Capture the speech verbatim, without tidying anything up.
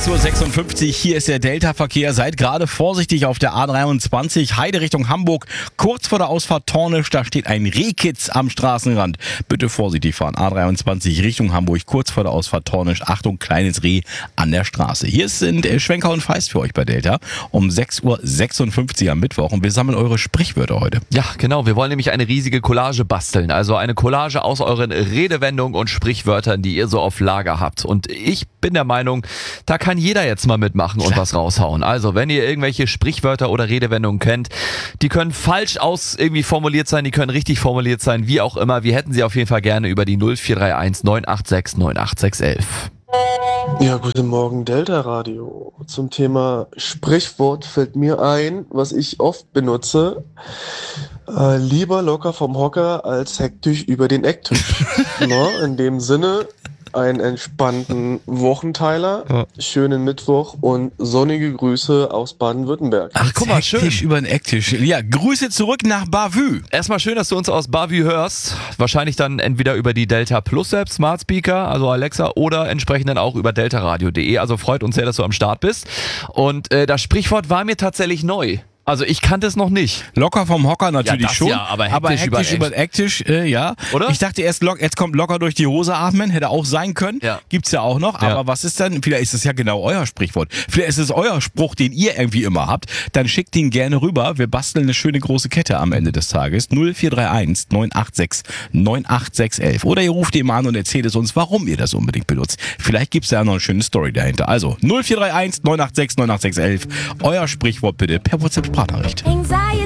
sechs Uhr sechsundfünfzig, hier ist der Delta-Verkehr. Seid gerade vorsichtig auf der A dreiundzwanzig, Heide Richtung Hamburg. Kurz vor der Ausfahrt Tornisch, da steht ein Rehkitz am Straßenrand. Bitte vorsichtig fahren. A dreiundzwanzig Richtung Hamburg, kurz vor der Ausfahrt Tornisch. Achtung, kleines Reh an der Straße. Hier sind Schwenker und Feist für euch bei Delta um sechs Uhr sechsundfünfzig am Mittwoch. Und wir sammeln eure Sprichwörter heute. Ja, genau. Wir wollen nämlich eine riesige Collage basteln. Also eine Collage aus euren Redewendungen und Sprichwörtern, die ihr so auf Lager habt. Und ich bin der Meinung, da kann jeder jetzt mal mitmachen und was raushauen. Also, wenn ihr irgendwelche Sprichwörter oder Redewendungen kennt, die können falsch aus irgendwie formuliert sein, die können richtig formuliert sein, wie auch immer. Wir hätten sie auf jeden Fall gerne über die null vier drei eins neun acht sechs neun acht sechs eins eins. Ja, guten Morgen, Delta Radio. Zum Thema Sprichwort fällt mir ein, was ich oft benutze. Äh, lieber locker vom Hocker als hektisch über den Ecktisch. Na, in dem Sinne, einen entspannten Wochenteiler, ja. Schönen Mittwoch und sonnige Grüße aus Baden-Württemberg. Ach, guck mal, schön. Hektisch über den Ecktisch. Ja, Grüße zurück nach Bavü. Erstmal schön, dass du uns aus Bavü hörst. Wahrscheinlich dann entweder über die Delta Plus App, Smart Speaker, also Alexa, oder entsprechend dann auch über deltaradio punkt de. Also freut uns sehr, dass du am Start bist. Und äh, das Sprichwort war mir tatsächlich neu. Also ich kannte es noch nicht. Locker vom Hocker natürlich ja, das schon, ja, aber hektisch, aber hektisch über den Ecktisch, äh, ja. Oder? Ich dachte erst, lock, jetzt kommt locker durch die Hose atmen, hätte auch sein können. Ja. Gibt's ja auch noch, ja. aber was ist dann, vielleicht ist es ja genau euer Sprichwort. Vielleicht ist es euer Spruch, den ihr irgendwie immer habt. Dann schickt ihn gerne rüber. Wir basteln eine schöne große Kette am Ende des Tages. null vier drei eins neun acht sechs neun acht sechs eins eins. Oder ihr ruft eben an und erzählt es uns, warum ihr das unbedingt benutzt. Vielleicht gibt's ja noch eine schöne Story dahinter. Also null vier drei eins neun acht sechs neun acht sechs eins eins. Euer Sprichwort bitte per WhatsApp-Sprachnachricht. Anxiety